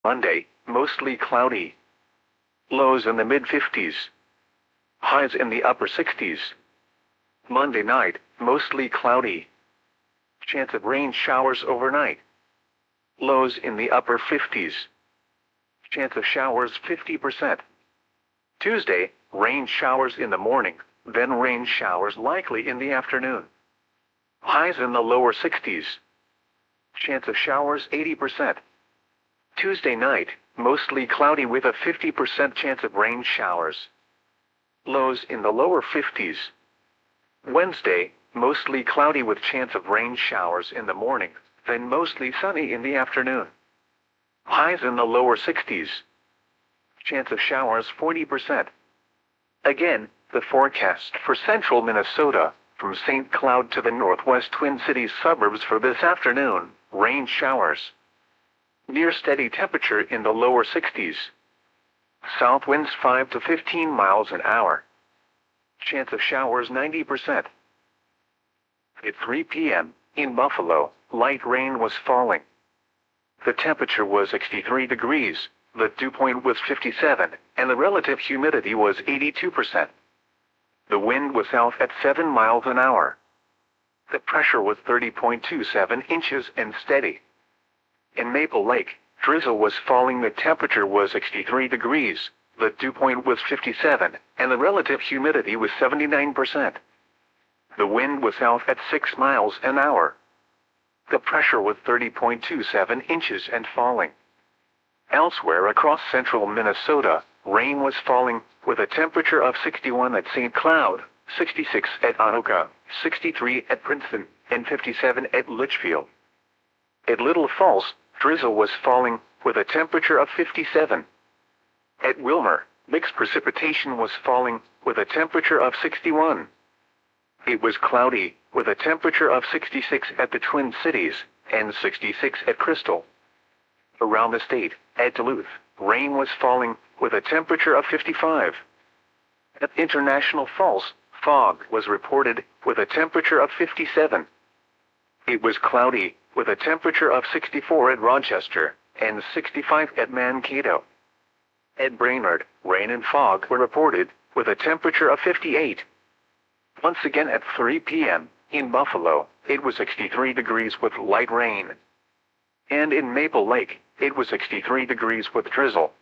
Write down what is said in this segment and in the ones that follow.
Monday, mostly cloudy. Lows in the mid-50s. Highs in the upper 60s. Monday night, mostly cloudy. Chance of rain showers overnight. Lows in the upper 50s. Chance of showers 50%. Tuesday, rain showers in the morning, then rain showers likely in the afternoon. Highs in the lower 60s. Chance of showers 80%. Tuesday night, mostly cloudy with a 50% chance of rain showers. Lows in the lower 50s. Wednesday, mostly cloudy with chance of rain showers in the morning, then mostly sunny in the afternoon. Highs in the lower 60s. Chance of showers 40%. Again, the forecast for central Minnesota, from St. Cloud to the northwest Twin Cities suburbs for this afternoon, rain showers. Near steady temperature in the lower 60s. South winds 5 to 15 miles an hour. Chance of showers 90%. At 3 p.m., in Buffalo, light rain was falling. The temperature was 63 degrees, the dew point was 57, and the relative humidity was 82%. The wind was south at 7 miles an hour. The pressure was 30.27 inches and steady. In Maple Lake, drizzle was falling. The temperature was 63 degrees, the dew point was 57, and the relative humidity was 79%. The wind was south at 6 miles an hour. The pressure was 30.27 inches and falling. Elsewhere across central Minnesota, rain was falling, with a temperature of 61 at St. Cloud, 66 at Anoka, 63 at Princeton, and 57 at Litchfield. At Little Falls, drizzle was falling, with a temperature of 57. At Wilmer, mixed precipitation was falling, with a temperature of 61. It was cloudy, with a temperature of 66 at the Twin Cities, and 66 at Crystal. Around the state, at Duluth, rain was falling, with a temperature of 55. At International Falls, fog was reported, with a temperature of 57. It was cloudy, with a temperature of 64 at Rochester, and 65 at Mankato. At Brainerd, rain and fog were reported, with a temperature of 58. Once again at 3 p.m., in Buffalo, it was 63 degrees with light rain. And in Maple Lake, it was 63 degrees with drizzle.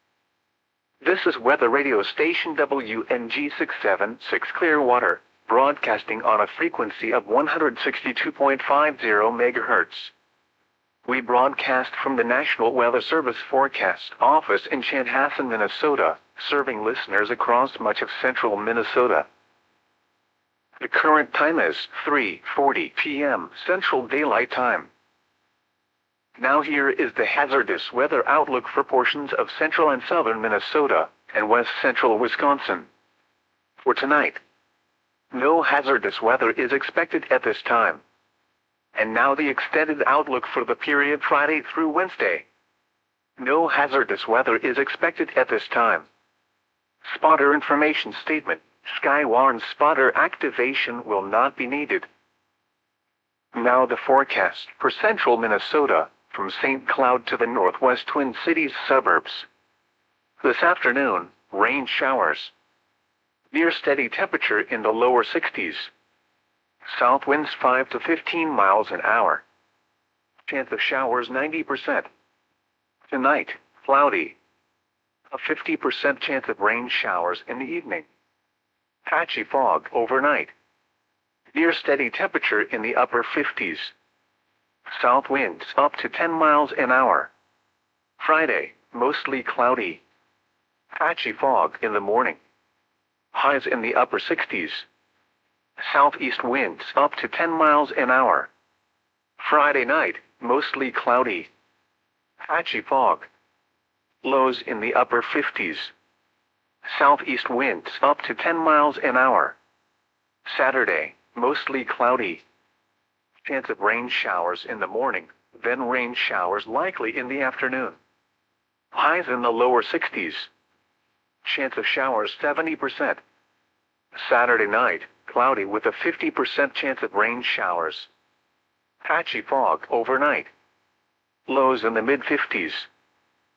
This is weather radio station WNG 676 Clearwater, broadcasting on a frequency of 162.50 MHz. We broadcast from the National Weather Service Forecast Office in Chanhassen, Minnesota, serving listeners across much of central Minnesota. The current time is 3:40 p.m. Central Daylight Time. Now here is the hazardous weather outlook for portions of central and southern Minnesota and west central Wisconsin. For tonight, no hazardous weather is expected at this time. And now the extended outlook for the period Friday through Wednesday. No hazardous weather is expected at this time. Spotter information statement. Skywarn spotter activation will not be needed. Now the forecast for central Minnesota, from St. Cloud to the northwest Twin Cities suburbs. This afternoon, rain showers. Near steady temperature in the lower 60s. South winds 5 to 15 miles an hour. Chance of showers 90%. Tonight, cloudy. A 50% chance of rain showers in the evening. Patchy fog overnight. Near steady temperature in the upper 50s. South winds up to 10 miles an hour. Friday, mostly cloudy. Patchy fog in the morning. Highs in the upper 60s. Southeast winds up to 10 miles an hour. Friday night, mostly cloudy. Patchy fog. Lows in the upper 50s. Southeast winds up to 10 miles an hour. Saturday, mostly cloudy. Chance of rain showers in the morning, then rain showers likely in the afternoon. Highs in the lower 60s. Chance of showers 70%. Saturday night, cloudy with a 50% chance of rain showers. Patchy fog overnight. Lows in the mid-50s.